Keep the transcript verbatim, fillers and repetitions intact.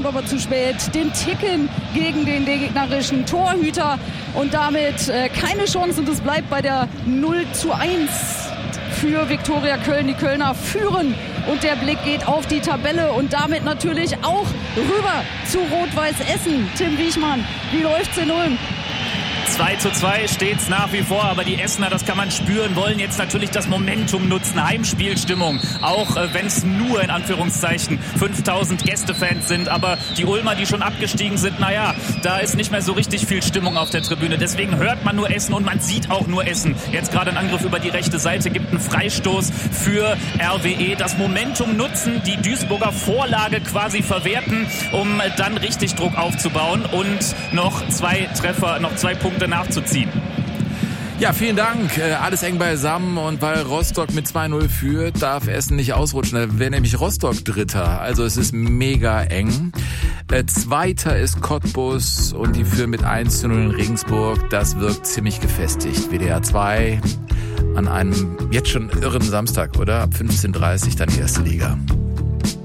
kommt aber zu spät. Den Ticken gegen den gegnerischen Torhüter und damit äh, keine Chance und es bleibt bei der null zu eins für Viktoria Köln. Die Kölner führen und der Blick geht auf die Tabelle und damit natürlich auch rüber zu Rot-Weiß Essen. Tim Wiechmann, wie läuft's in Ulm? zwei zu zwei steht's nach wie vor, aber die Essener, das kann man spüren, wollen jetzt natürlich das Momentum nutzen. Heimspielstimmung, auch äh, wenn es nur in Anführungszeichen fünftausend Gästefans sind, aber die Ulmer, die schon abgestiegen sind, naja, da ist nicht mehr so richtig viel Stimmung auf der Tribüne. Deswegen hört man nur Essen und man sieht auch nur Essen. Jetzt gerade ein Angriff über die rechte Seite, gibt einen Freistoß für R W E. Das Momentum nutzen, die Duisburger Vorlage quasi verwerten, um dann richtig Druck aufzubauen und noch zwei Treffer, noch zwei Punkte nachzuziehen. Ja, vielen Dank. Äh, alles eng beisammen und weil Rostock mit zwei null führt, darf Essen nicht ausrutschen. Da wäre nämlich Rostock Dritter. Also es ist mega eng. Äh, Zweiter ist Cottbus und die führen mit eins zu null in Regensburg. Das wirkt ziemlich gefestigt. W D R zwei an einem jetzt schon irren Samstag, oder? Ab fünfzehn Uhr dreißig dann die erste Liga.